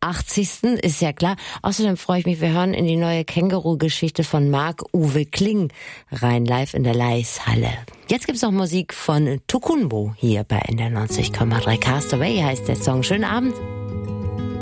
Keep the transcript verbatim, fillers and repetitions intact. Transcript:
achtzigsten ist ja klar. Außerdem freue ich mich, wir hören in die neue Känguru-Geschichte von Marc-Uwe Kling rein, live in der Laeiszhalle. Jetzt gibt's noch Musik von Tukumbo hier bei N D R neunzig Komma drei. Cast Away heißt der Song. Schönen Abend.